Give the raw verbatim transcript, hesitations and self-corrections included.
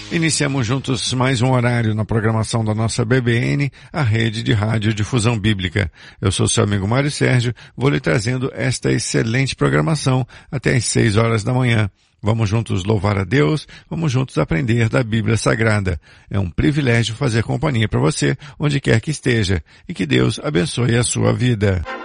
Iniciamos juntos mais um horário na programação da nossa B B N, a rede de rádio difusão bíblica. Eu sou seu amigo Mário Sérgio, vou lhe trazendo esta excelente programação até às seis horas da manhã. Vamos juntos louvar a Deus, vamos juntos aprender da Bíblia Sagrada. É um privilégio fazer companhia para você, onde quer que esteja, e que Deus abençoe a sua vida.